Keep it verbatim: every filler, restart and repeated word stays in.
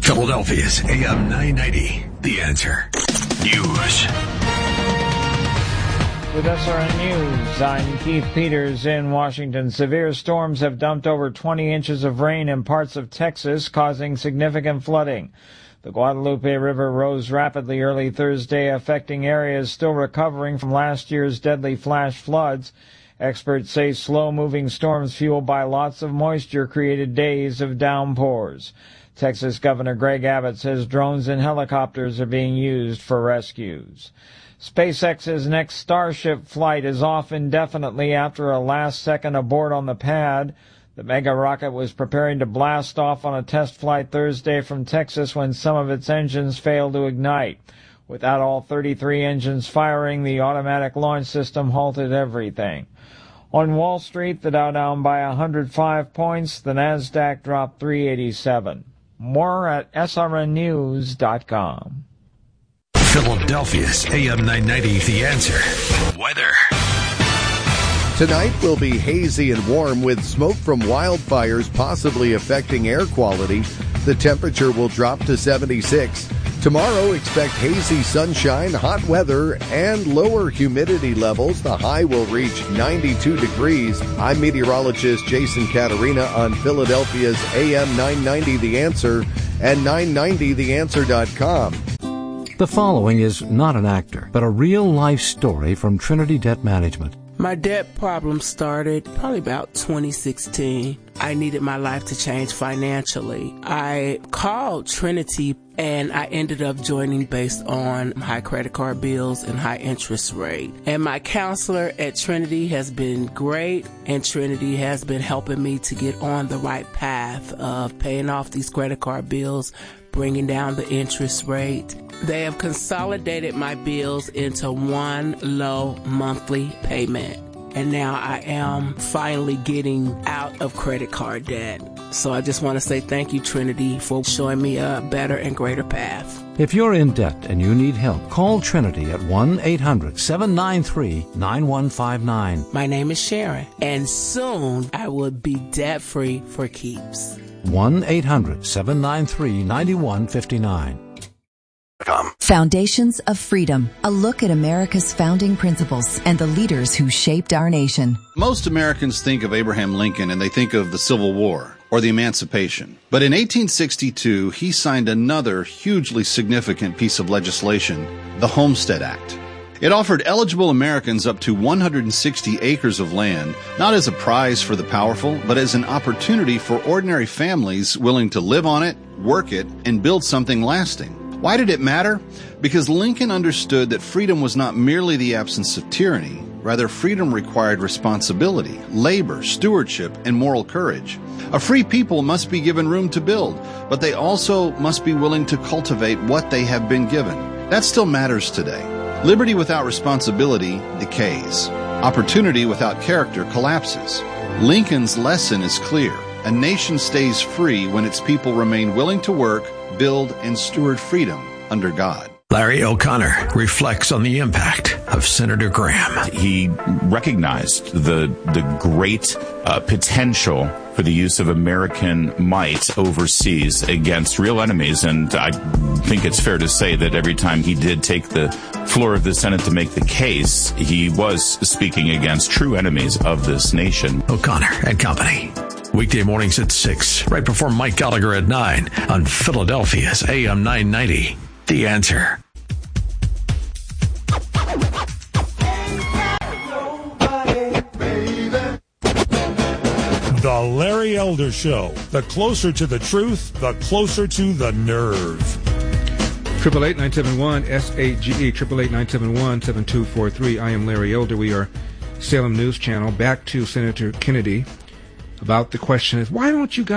Philadelphia's A M nine ninety, The Answer. News. With S R N News, I'm Keith Peters in Washington. Severe storms have dumped over twenty inches of rain in parts of Texas, causing significant flooding. The Guadalupe River rose rapidly early Thursday, affecting areas still recovering from last year's deadly flash floods. Experts say slow-moving storms fueled by lots of moisture created days of downpours. Texas Governor Greg Abbott says drones and helicopters are being used for rescues. SpaceX's next Starship flight is off indefinitely after a last-second abort on the pad. The mega rocket was preparing to blast off on a test flight Thursday from Texas when some of its engines failed to ignite. Without all thirty-three engines firing, the automatic launch system halted everything. On Wall Street, the Dow down by one hundred five points. The Nasdaq dropped three eighty-seven. More at S R N news dot com. Philadelphia's A M nine ninety, The Answer. Weather. Tonight will be hazy and warm with smoke from wildfires possibly affecting air quality. The temperature will drop to seventy-six. Tomorrow, expect hazy sunshine, hot weather, and lower humidity levels. The high will reach ninety-two degrees. I'm meteorologist Jason Caterina on Philadelphia's A M nine ninety The Answer and nine ninety the answer dot com. The following is not an actor, but a real-life story from Trinity Debt Management. My debt problem started probably about twenty sixteen. I needed my life to change financially. I called Trinity and I ended up joining based on high credit card bills and high interest rate. And my counselor at Trinity has been great, and Trinity has been helping me to get on the right path of paying off these credit card bills, bringing down the interest rate. They have consolidated my bills into one low monthly payment. And now I am finally getting out of credit card debt. So I just want to say thank you, Trinity, for showing me a better and greater path. If you're in debt and you need help, call Trinity at one eight hundred seven nine three nine one five nine. My name is Sharon, and soon I will be debt-free for keeps. one eight hundred seven nine three nine one five nine. Foundations of Freedom, a look at America's founding principles and the leaders who shaped our nation. Most Americans think of Abraham Lincoln and they think of the Civil War or the Emancipation. But in eighteen sixty-two, he signed another hugely significant piece of legislation, the Homestead Act. It offered eligible Americans up to one hundred sixty acres of land, not as a prize for the powerful, but as an opportunity for ordinary families willing to live on it, work it, and build something lasting. Why did it matter? Because Lincoln understood that freedom was not merely the absence of tyranny. Rather, freedom required responsibility, labor, stewardship, and moral courage. A free people must be given room to build, but they also must be willing to cultivate what they have been given. That still matters today. Liberty without responsibility decays. Opportunity without character collapses. Lincoln's lesson is clear. A nation stays free when its people remain willing to work, build, and steward freedom under God. Larry O'Connor reflects on the impact of Senator Graham. He recognized the the great uh, potential for the use of American might overseas against real enemies, and I think it's fair to say that every time he did take the floor of the Senate to make the case, he was speaking against true enemies of this nation. O'Connor and Company. Weekday mornings at six, right before Mike Gallagher at nine on Philadelphia's A M nine ninety. The Answer. The Larry Elder Show. The closer to the truth, the closer to the nerve. Triple eight nine seven one S A G E. Triple eight nine seven one seven two four three. I am Larry Elder. We are Salem News Channel. Back to Senator Kennedy about the question is, why don't you guys